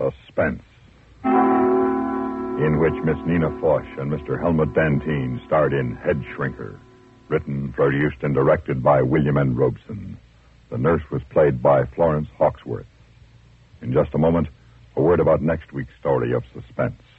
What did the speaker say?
Suspense, in which Miss Nina Foch and Mr. Helmut Dantine starred in Head Shrinker, written, produced, and directed by William N. Robeson. The nurse was played by Florence Hawksworth. In just a moment, a word about next week's story of suspense.